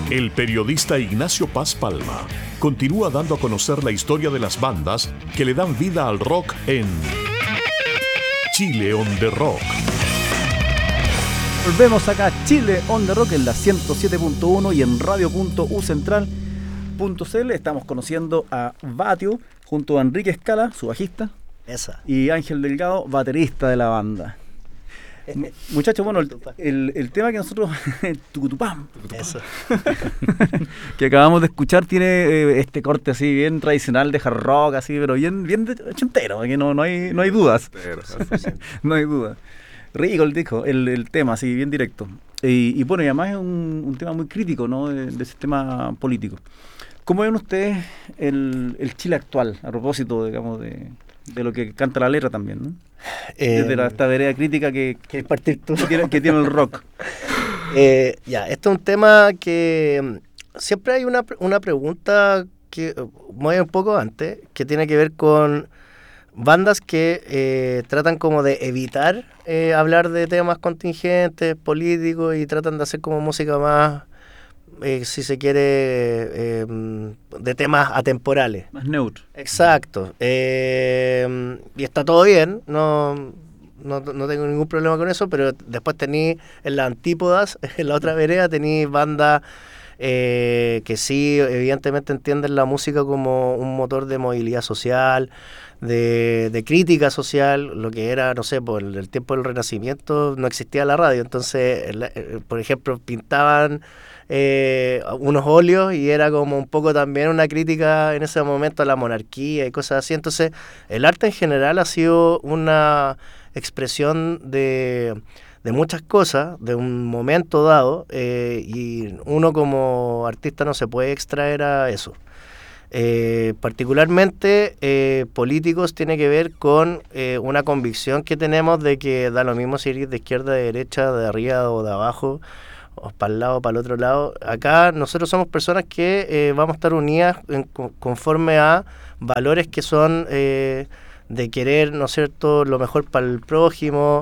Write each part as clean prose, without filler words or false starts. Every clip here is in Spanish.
El periodista Ignacio Paz Palma continúa dando a conocer la historia de las bandas que le dan vida al rock en Chile on the Rock. Volvemos acá a Chile on the Rock en la 107.1 y en radio.ucentral.cl. Estamos conociendo a Batio junto a Enrique Escala, su bajista, y Ángel Delgado, baterista de la banda. Muchachos, bueno, el tema que nosotros Tucutupam que acabamos de escuchar tiene este corte así bien tradicional de hard rock, así, pero bien ochentero, que no hay dudas. No hay dudas. Rico el disco, el tema, así, bien directo. Y bueno, y además es un tema muy crítico, ¿no? Del sistema político. ¿Cómo ven ustedes el Chile actual, a propósito, digamos, de lo que canta la letra también, ¿no? Desde esta vereda crítica que partir tú. que tiene el rock. Esto es un tema que siempre hay una pregunta que voy un poco antes, que tiene que ver con bandas que tratan como de evitar hablar de temas contingentes, políticos, y tratan de hacer como música más, si se quiere, de temas atemporales. Más neutro. Exacto. Y está todo bien, no tengo ningún problema con eso, pero después tení en las antípodas, en la otra vereda, tení bandas que sí, evidentemente entienden la música como un motor de movilidad social, de crítica social, lo que era, no sé, por el tiempo del Renacimiento no existía la radio, entonces, por ejemplo, pintaban unos óleos y era como un poco también una crítica en ese momento a la monarquía y cosas así. Entonces el arte en general ha sido una expresión de muchas cosas, de un momento dado, y uno como artista no se puede extraer a eso. Particularmente políticos, tiene que ver con una convicción que tenemos de que da lo mismo si eres de izquierda, de derecha, de arriba o de abajo, o para el lado o para el otro lado. Acá nosotros somos personas que vamos a estar unidas conforme a valores que son de querer, ¿no es cierto?, lo mejor para el prójimo,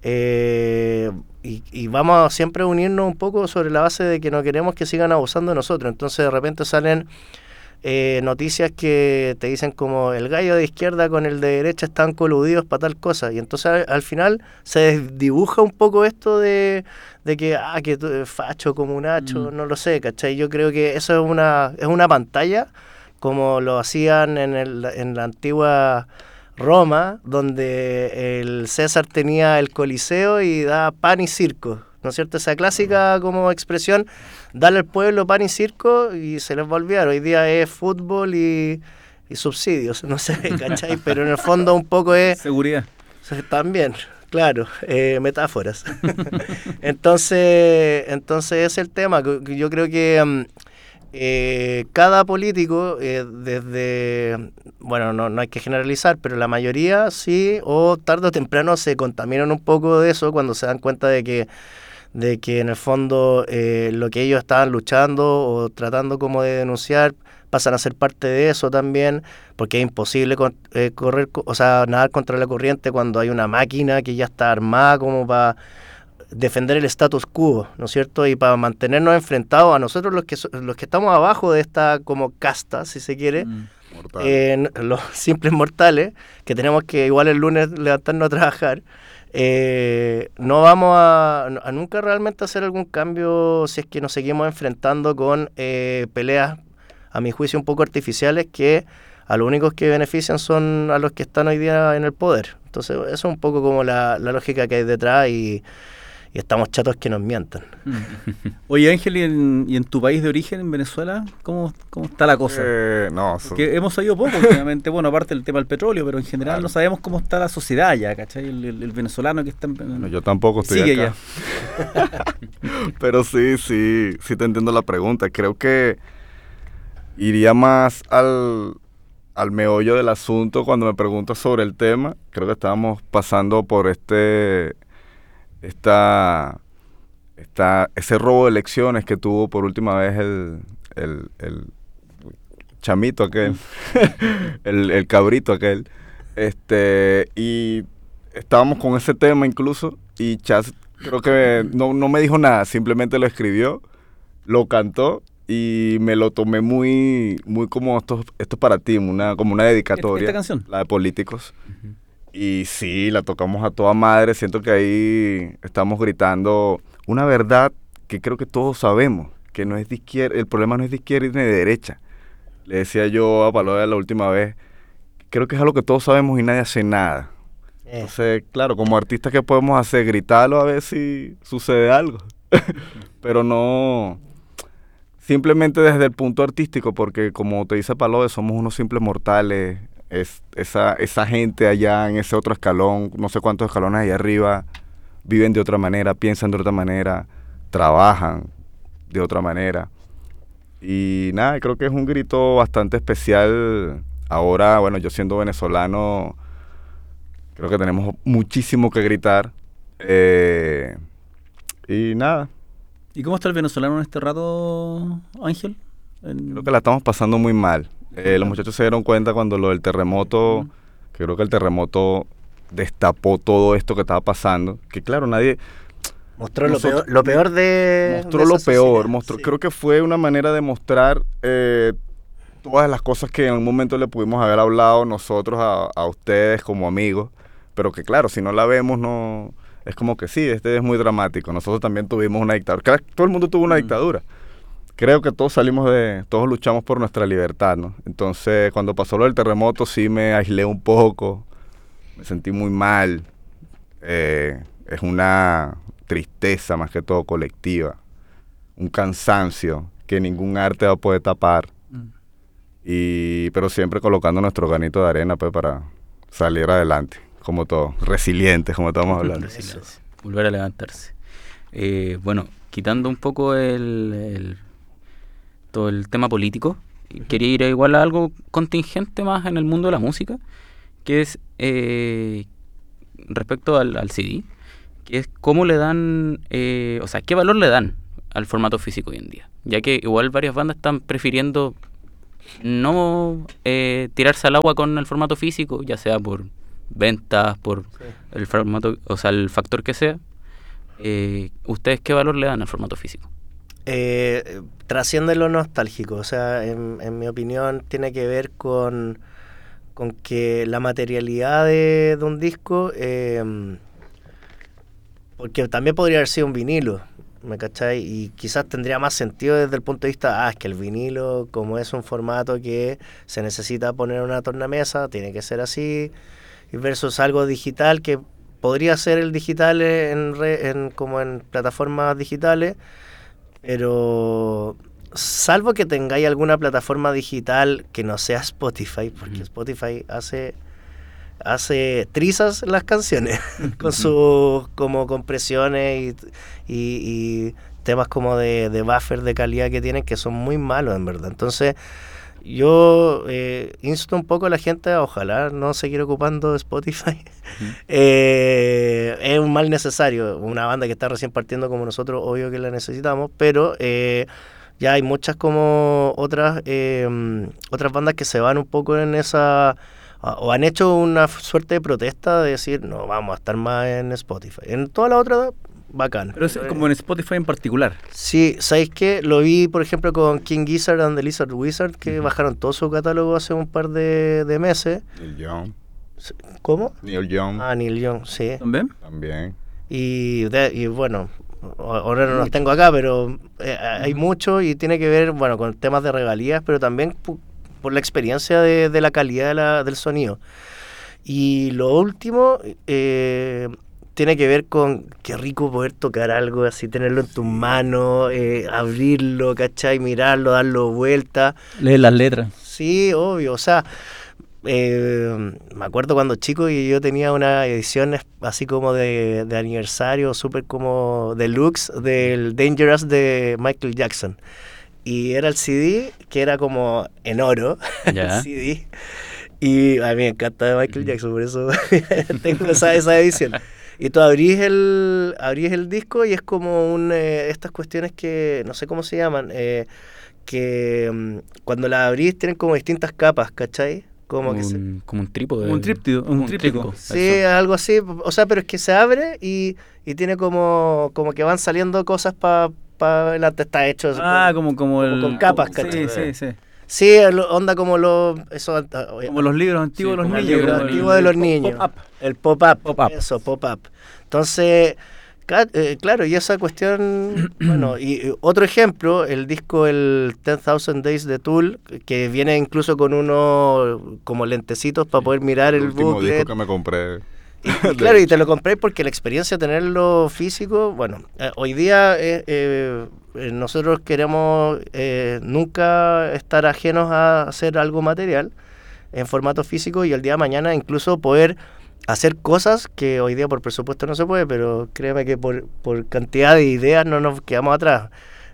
y vamos siempre a unirnos un poco sobre la base de que no queremos que sigan abusando de nosotros. Entonces de repente salen noticias que te dicen como el gallo de izquierda con el de derecha están coludidos para tal cosa, y entonces al final se desdibuja un poco esto de que que facho como un hacho, no lo sé, ¿cachai? Yo creo que eso es una pantalla, como lo hacían en la antigua Roma, donde el César tenía el Coliseo y daba pan y circo, ¿no es cierto? Esa clásica como expresión, darle al pueblo pan y circo, y se les va a olvidar. Hoy día es fútbol y subsidios, no sé, ¿cachai? Pero en el fondo un poco es... Seguridad. También, claro, metáforas. Entonces es el tema. Yo creo que cada político, desde... Bueno, no hay que generalizar, pero la mayoría sí, o tarde o temprano se contaminan un poco de eso cuando se dan cuenta de que en el fondo lo que ellos estaban luchando o tratando como de denunciar pasan a ser parte de eso también, porque es imposible nadar contra la corriente cuando hay una máquina que ya está armada como para defender el status quo, ¿no es cierto? Y para mantenernos enfrentados a nosotros los que estamos abajo de esta como casta, si se quiere, los simples mortales, que tenemos que igual el lunes levantarnos a trabajar. No vamos a nunca realmente hacer algún cambio si es que nos seguimos enfrentando con peleas, a mi juicio, un poco artificiales, que a los únicos que benefician son a los que están hoy día en el poder. Entonces eso es un poco como la lógica que hay detrás, y estamos chatos que nos mientan. Oye, Ángel, ¿y en tu país de origen, en Venezuela, cómo está la cosa? Porque hemos sabido poco últimamente, bueno, aparte del tema del petróleo, pero en general claro, no sabemos cómo está la sociedad ya, ¿cachai? El venezolano que está No, yo tampoco estoy sigue acá. Pero sí te entiendo la pregunta. Creo que iría más al meollo del asunto cuando me preguntas sobre el tema. Creo que estábamos pasando por ese robo de elecciones que tuvo por última vez el chamito aquel, el cabrito aquel, y estábamos con ese tema incluso, y Chas creo que no me dijo nada, simplemente lo escribió, lo cantó y me lo tomé muy como esto es para ti, como una dedicatoria. ¿Esta canción? La de Políticos. Y sí, la tocamos a toda madre. Siento que ahí estamos gritando una verdad que creo que todos sabemos, que no es de izquierda, el problema no es de izquierda ni de derecha. Le decía yo a Paloma la última vez, creo que es algo que todos sabemos y nadie hace nada. Entonces, claro, como artistas, ¿qué podemos hacer? Gritarlo a ver si sucede algo. Pero no, simplemente desde el punto artístico, porque como te dice Paloma, somos unos simples mortales. Esa gente allá en ese otro escalón, no sé cuántos escalones allá arriba, viven de otra manera, piensan de otra manera, trabajan de otra manera. Y nada, creo que es un grito bastante especial. Ahora, bueno, yo siendo venezolano, creo que tenemos muchísimo que gritar. Y nada. ¿Y cómo está el venezolano en este rato, Ángel? Creo que la estamos pasando muy mal. Los muchachos se dieron cuenta cuando lo del terremoto, que creo que el terremoto destapó todo esto que estaba pasando. Que claro, nadie... Mostró lo peor de... Mostró lo peor. Sí. Creo que fue una manera de mostrar todas las cosas que en un momento le pudimos haber hablado nosotros a ustedes como amigos. Pero que claro, si no la vemos, no... Es como que sí, es muy dramático. Nosotros también tuvimos una dictadura. Todo el mundo tuvo una dictadura. Creo que todos todos luchamos por nuestra libertad, ¿no? Entonces, cuando pasó lo del terremoto, sí me aislé un poco, me sentí muy mal. Es una tristeza más que todo colectiva, un cansancio que ningún arte va a poder tapar. Pero siempre colocando nuestro granito de arena pues, para salir adelante, como todo, resilientes, como estamos hablando. Volver a levantarse. Bueno, quitando un poco todo el tema político, quería ir igual a algo contingente más en el mundo de la música, que es respecto al CD, que es cómo le dan, o sea, qué valor le dan al formato físico hoy en día, ya que igual varias bandas están prefiriendo no tirarse al agua con el formato físico, ya sea por ventas, por el formato, o sea, el factor que sea. ¿Ustedes qué valor le dan al formato físico? Trasciende lo nostálgico, o sea, en mi opinión tiene que ver con que la materialidad de un disco, porque también podría haber sido un vinilo, ¿me cachai? Y quizás tendría más sentido desde el punto de vista, es que el vinilo, como es un formato que se necesita poner en una tornamesa, tiene que ser así, y versus algo digital que podría ser el digital como en plataformas digitales, pero salvo que tengáis alguna plataforma digital que no sea Spotify, porque Spotify hace trizas las canciones con sus como compresiones y temas como de buffer de calidad que tienen, que son muy malos en verdad. Entonces yo insto un poco a la gente a ojalá no seguir ocupando Spotify. Es un mal necesario. Una banda que está recién partiendo como nosotros, obvio que la necesitamos, pero ya hay muchas como otras bandas que se van un poco en esa, o han hecho una suerte de protesta de decir no vamos a estar más en Spotify. En toda la otra bacán. Pero es como en Spotify en particular. Sí, ¿sabéis qué? Lo vi, por ejemplo, con King Gizzard and the Lizard Wizard, que bajaron todo su catálogo hace un par de meses. Neil Young. ¿Cómo? Neil Young. Neil Young, sí. ¿También? También. Y bueno, ahora no los tengo acá, pero hay mucho y tiene que ver, bueno, con temas de regalías, pero también por la experiencia de la calidad del sonido. Y lo último... tiene que ver con qué rico poder tocar algo así, tenerlo en tus manos, abrirlo, ¿cachai? Mirarlo, darlo vuelta. Leer las letras. Sí, obvio, o sea, me acuerdo cuando chico y yo tenía una edición así como de aniversario, súper como deluxe, del Dangerous de Michael Jackson. Y era el CD, que era como en oro, el CD. Y a mí me encanta de Michael Jackson, por eso tengo esa edición. Y tú abrís el disco y es como estas cuestiones que no sé cómo se llaman, que cuando las abrís tienen como distintas capas, ¿cachai? Como un trípode. Un tríptico. Un tríptico. Sí, algo así. O sea, pero es que se abre y tiene como que van saliendo cosas para para adelante, está hecho como con capas, ¿cachai? Sí. Sí, onda como como los libros antiguos de los niños. El libro antiguo de los niños. El pop-up. Eso, pop-up. Entonces, claro, y esa cuestión, bueno, y otro ejemplo, el disco el 10,000 Days de Tool, que viene incluso con unos como lentecitos para poder mirar el último booklet. disco que me compré. Y claro, y te lo compré porque la experiencia de tenerlo físico, bueno, hoy día nosotros queremos nunca estar ajenos a hacer algo material en formato físico y el día de mañana incluso poder hacer cosas que hoy día por presupuesto no se puede, pero créeme que por cantidad de ideas no nos quedamos atrás.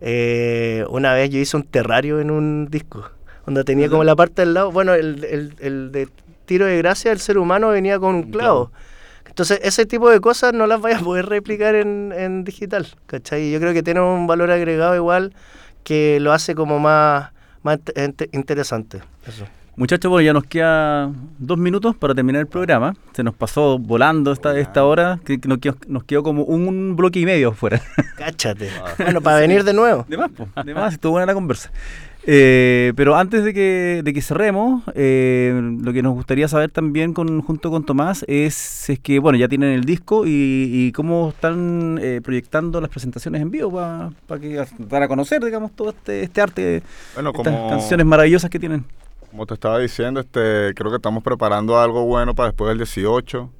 Una vez yo hice un terrario en un disco, donde tenía como la parte del lado, bueno, el de Tiro de Gracia, el ser humano venía con un clavo. Entonces, ese tipo de cosas no las vayas a poder replicar en digital, ¿cachai? Yo creo que tiene un valor agregado igual que lo hace como más interesante. Eso. Muchachos, bueno, ya nos queda 2 minutos para terminar el programa. Se nos pasó volando esta hora, que nos quedó como un bloque y medio fuera. Cáchate. Bueno, para venir de nuevo. De más, estuvo buena la conversa. Pero antes de que cerremos, lo que nos gustaría saber también junto con Tomás es que, bueno, ya tienen el disco y cómo están proyectando las presentaciones en vivo para conocer, digamos, todo este arte, bueno, estas canciones maravillosas que tienen. Como te estaba diciendo, creo que estamos preparando algo bueno para después del 18.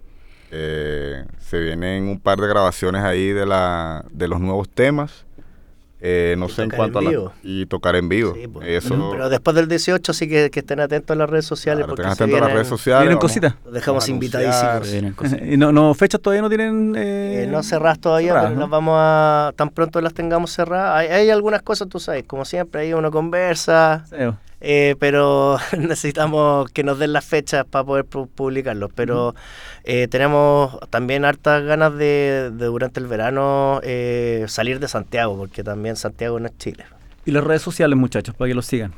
Se vienen un par de grabaciones ahí de los nuevos temas. No sé en cuanto y tocar en vivo. Sí, pues. Eso, pero después del 18 sí que estén atentos a las redes sociales. Claro, estén atentos a las redes sociales. Vienen cositas. Los dejamos invitadísimos. ¿Y fechas todavía no tienen? No cerradas todavía, pero las vamos a... Tan pronto las tengamos cerradas. Hay algunas cosas, tú sabes, como siempre, ahí uno conversa. Sí. Pero necesitamos que nos den las fechas para poder publicarlos. Pero tenemos también hartas ganas de durante el verano salir de Santiago, porque también Santiago no es Chile. Y las redes sociales, muchachos, para que los sigan.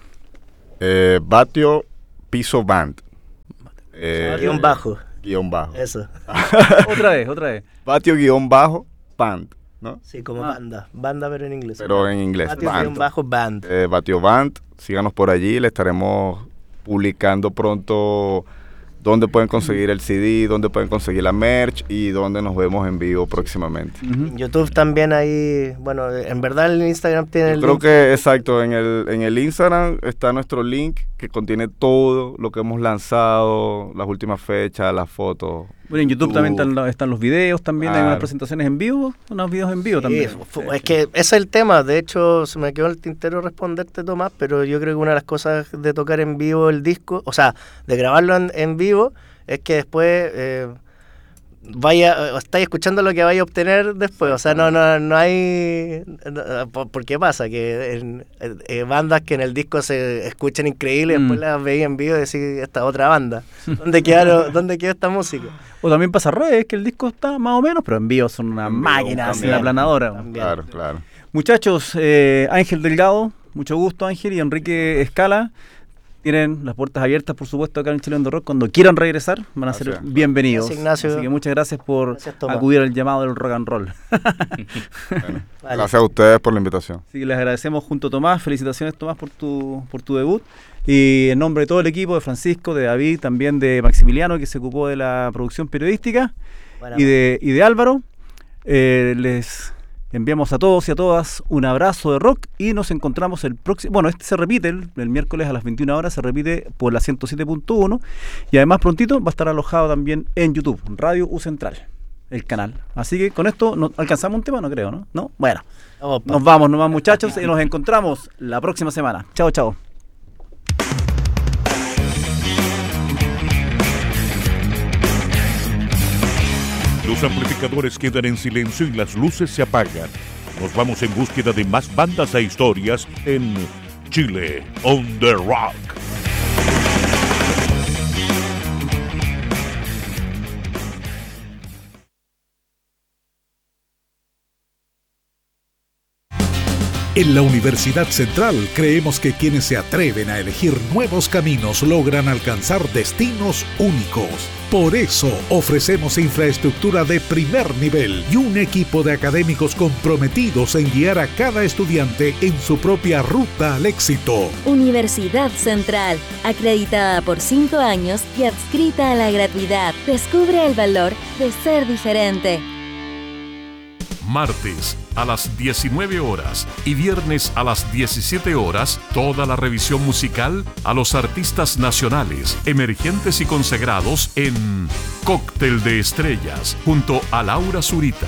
Batio Piso Band. Guión bajo. Eso. otra vez. Batio _band. ¿No? Sí, como banda pero en inglés. Pero en inglés. Batio-band. Batio Band, síganos por allí, le estaremos publicando pronto dónde pueden conseguir el CD, dónde pueden conseguir la merch y dónde nos vemos en vivo próximamente. En YouTube también hay, bueno, en verdad el Instagram tiene el link. Creo que, pues. exacto, en el Instagram está nuestro link que contiene todo lo que hemos lanzado, las últimas fechas, las fotos. Bueno, en YouTube también están los videos, también hay unas presentaciones en vivo, unos videos en vivo también. Es que ese es el tema, de hecho se me quedó el tintero responderte, Tomás, pero yo creo que una de las cosas de tocar en vivo el disco, o sea, de grabarlo en vivo, es que después estáis escuchando lo que vais a obtener después, o sea, no hay... ¿Por qué pasa? Que bandas que en el disco se escuchan increíbles, después las veis en vivo y decís, esta otra banda, ¿dónde quedó esta música? O también pasa al revés, que el disco está más o menos, pero en vivo son una máquina, una aplanadora. También. Claro. Muchachos, Ángel Delgado, mucho gusto Ángel, y Enrique Escala. Tienen las puertas abiertas, por supuesto, acá en Chile Rock. Cuando quieran regresar, van a ser bienvenidos. Gracias, Ignacio. Así que muchas gracias por acudir al llamado del rock and roll. Bueno, gracias a ustedes por la invitación. Sí, les agradecemos junto a Tomás. Felicitaciones, Tomás, por tu debut. Y en nombre de todo el equipo, de Francisco, de David, también de Maximiliano, que se ocupó de la producción periodística, y de Álvaro, les enviamos a todos y a todas un abrazo de rock y nos encontramos el próximo... Bueno, este se repite el miércoles a las 21 horas, se repite por la 107.1 y además prontito va a estar alojado también en YouTube, Radio U Central, el canal. Así que con esto alcanzamos un tema, no creo, ¿no? ¿No? Bueno, nos vamos nomás, muchachos, y nos encontramos la próxima semana. Chao. Los amplificadores quedan en silencio y las luces se apagan. Nos vamos en búsqueda de más bandas e historias en Chile on the Rock. En la Universidad Central creemos que quienes se atreven a elegir nuevos caminos logran alcanzar destinos únicos. Por eso ofrecemos infraestructura de primer nivel y un equipo de académicos comprometidos en guiar a cada estudiante en su propia ruta al éxito. Universidad Central, acreditada por 5 años y adscrita a la gratuidad. Descubre el valor de ser diferente. Martes a las 19 horas y viernes a las 17 horas, toda la revisión musical a los artistas nacionales, emergentes y consagrados en Cóctel de Estrellas, junto a Laura Zurita.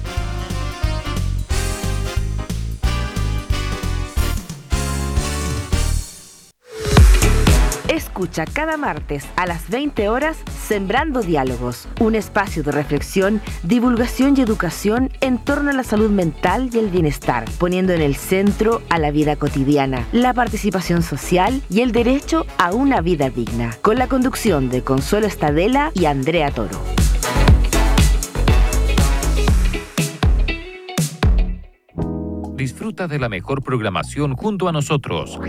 Escucha cada martes a las 20 horas Sembrando Diálogos, un espacio de reflexión, divulgación y educación en torno a la salud mental y el bienestar, poniendo en el centro a la vida cotidiana, la participación social y el derecho a una vida digna, con la conducción de Consuelo Estadela y Andrea Toro. Disfruta de la mejor programación junto a nosotros.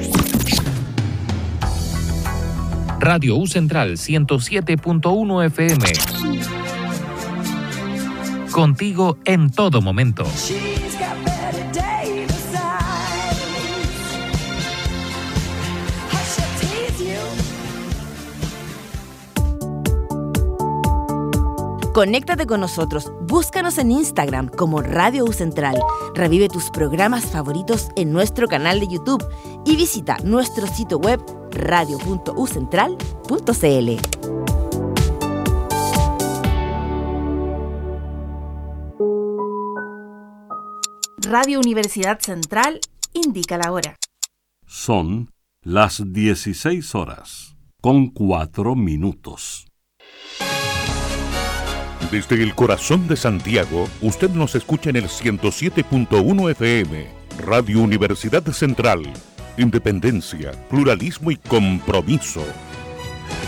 Radio U Central 107.1 FM. Contigo en todo momento. Conéctate con nosotros, búscanos en Instagram como Radio U Central, revive tus programas favoritos en nuestro canal de YouTube y visita nuestro sitio web radio.ucentral.cl. Radio Universidad Central indica la hora. Son las 16 horas, con 4 minutos. Desde el corazón de Santiago, usted nos escucha en el 107.1 FM, Radio Universidad Central. Independencia, pluralismo y compromiso.